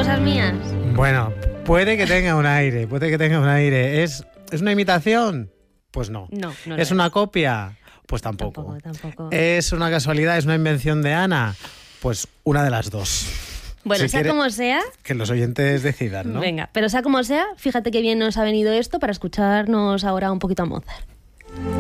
cosas mías? Bueno, puede que tenga un aire, ¿Es una imitación? Pues no. No ¿Es una copia? Pues tampoco. ¿Es una casualidad? ¿Es una invención de Ana? Pues una de las dos. Bueno, sea como sea... Que los oyentes decidan, ¿no? Venga, pero sea como sea, fíjate qué bien nos ha venido esto para escucharnos ahora un poquito a Mozart.